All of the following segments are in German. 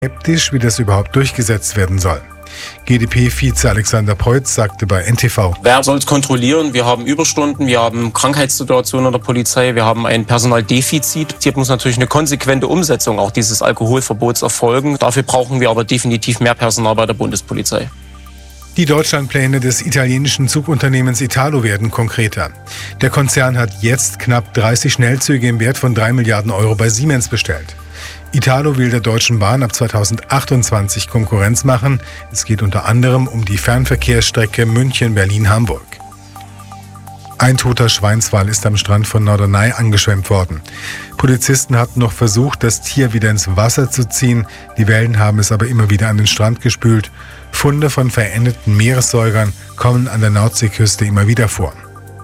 skeptisch, wie das überhaupt durchgesetzt werden soll. GdP-Vize Alexander Preutz sagte bei NTV: Wer soll es kontrollieren? Wir haben Überstunden, wir haben Krankheitssituationen in der Polizei, wir haben ein Personaldefizit. Hier muss natürlich eine konsequente Umsetzung auch dieses Alkoholverbots erfolgen. Dafür brauchen wir aber definitiv mehr Personal bei der Bundespolizei. Die Deutschlandpläne des italienischen Zugunternehmens Italo werden konkreter. Der Konzern hat jetzt knapp 30 Schnellzüge im Wert von 3 Milliarden Euro bei Siemens bestellt. Italo will der Deutschen Bahn ab 2028 Konkurrenz machen. Es geht unter anderem um die Fernverkehrsstrecke München-Berlin-Hamburg. Ein toter Schweinswal ist am Strand von Norderney angeschwemmt worden. Polizisten hatten noch versucht, das Tier wieder ins Wasser zu ziehen. Die Wellen haben es aber immer wieder an den Strand gespült. Funde von verendeten Meeressäugern kommen an der Nordseeküste immer wieder vor.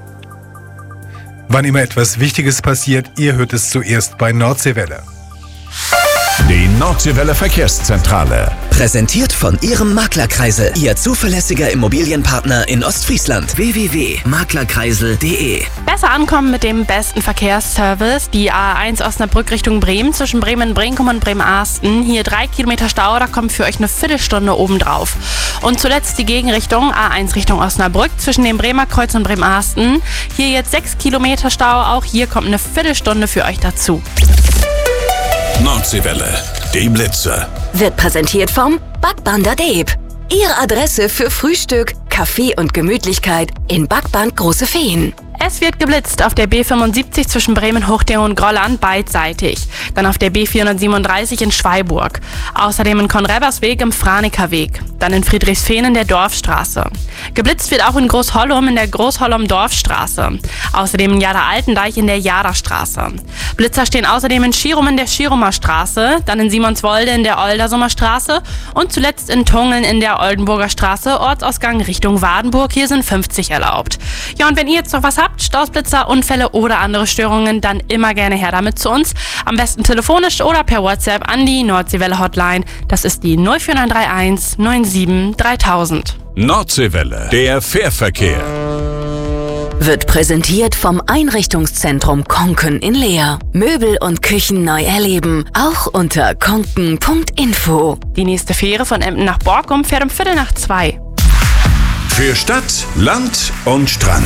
Wann immer etwas Wichtiges passiert, ihr hört es zuerst bei Nordseewelle. Die Nordseewelle Verkehrszentrale. Präsentiert von Ihrem Maklerkreisel. Ihr zuverlässiger Immobilienpartner in Ostfriesland. www.maklerkreisel.de. Besser ankommen mit dem besten Verkehrsservice. Die A1 Osnabrück Richtung Bremen zwischen Bremen-Brinkum und Bremen-Arsten. Hier 3 Kilometer Stau, da kommt für euch eine Viertelstunde obendrauf. Und zuletzt die Gegenrichtung A1 Richtung Osnabrück zwischen dem Bremer Kreuz und Bremen-Arsten. Hier jetzt 6 Kilometer Stau, auch hier kommt eine Viertelstunde für euch dazu. Nordseewelle, die Blitze. Wird präsentiert vom Backbander Deep. Ihre Adresse für Frühstück, Kaffee und Gemütlichkeit in Backband Große Feen. Es wird geblitzt auf der B75 zwischen Bremen-Hochding und Grolland beidseitig. Dann auf der B437 in Schweiburg. Außerdem in Konrebersweg im Franekerweg. Dann in Friedrichsfehn in der Dorfstraße. Geblitzt wird auch in Großhollum in der Großhollum-Dorfstraße. Außerdem in Jada-Altendeich in der Jadastraße. Blitzer stehen außerdem in Schirum in der Schirumer Straße, dann in Simonswolde in der Oldersumer Straße und zuletzt in Tungeln in der Oldenburger Straße, Ortsausgang Richtung Wadenburg. Hier sind 50 erlaubt. Ja, und wenn ihr jetzt noch was habt, Stausblitzer, Unfälle oder andere Störungen, dann immer gerne her damit zu uns. Am besten telefonisch oder per WhatsApp an die Nordseewelle Hotline. Das ist die 04931 97 3000. Nordseewelle, der Fährverkehr. Wird präsentiert vom Einrichtungszentrum Konken in Leer. Möbel und Küchen neu erleben, auch unter konken.info. Die nächste Fähre von Emden nach Borkum fährt um 1:15. Für Stadt, Land und Strand.